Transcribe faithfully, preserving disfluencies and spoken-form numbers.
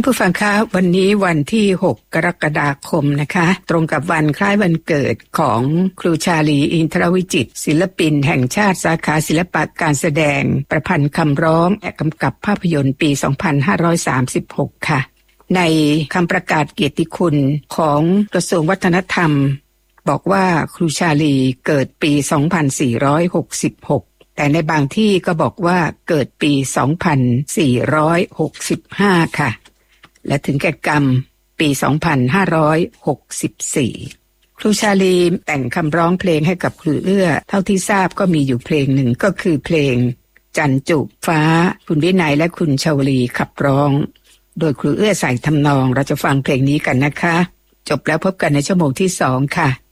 านผู้ฟังคะวันนี้วันที่หกกรกฎาคมนะคะตรงกับวันคล้ายวันเกิดของครูชาลีอินทรวิจิตรศิลปินแห่งชาติสาขาศิลปะการแสดงประพันธ์คำร้องและกำกับภาพยนตร์ปีสองพันห้าร้อยสามสิบหกค่ะในคำประกาศเกียรติคุณของกระทรวงวัฒนธรรมบอกว่าครูชาลีเกิดปีสองพันสี่ร้อยหกสิบหกแต่ในบางที่ก็บอกว่าเกิดปีสองพันสี่ร้อยหกสิบห้าค่ะและถึงแก่กรรมปีสองพันห้าร้อยหกสิบสี่ครูชาลีแต่งคำร้องเพลงให้กับครูเอื้อเท่าที่ทราบก็มีอยู่เพลงหนึ่งก็คือเพลงจันจุฟ้าคุณวินัยและคุณชวลีขับร้องโดยครูเอื้อใส่ทำนองเราจะฟังเพลงนี้กันนะคะจบแล้วพบกันในชั่วโมงที่สองค่ะ